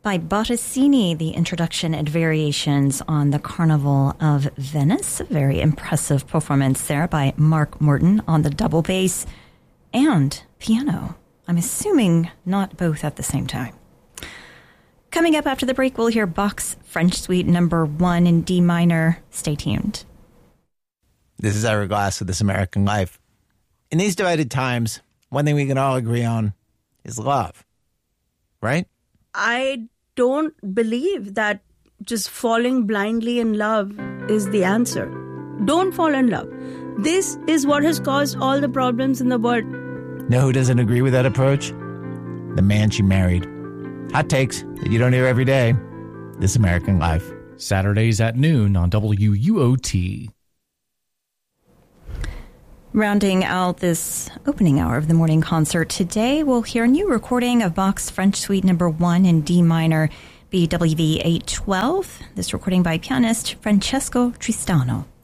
by Bottesini, the introduction and variations on the Carnival of Venice. A very impressive performance there by Mark Morton on the double bass and piano. I'm assuming not both at the same time. Coming up after the break, we'll hear Bach's French Suite number 1 in D minor. Stay tuned. This is Ira Glass with This American Life. In these divided times, one thing we can all agree on is love, right? I don't believe that just falling blindly in love is the answer. Don't fall in love. This is what has caused all the problems in the world. Know who doesn't agree with that approach? The man she married. Hot takes that you don't hear every day. This American Life. Saturdays at noon on WUOT. Rounding out this opening hour of the morning concert today, we'll hear a new recording of Bach's French Suite number 1 in D minor, BWV 812. This recording by pianist Francesco Tristano.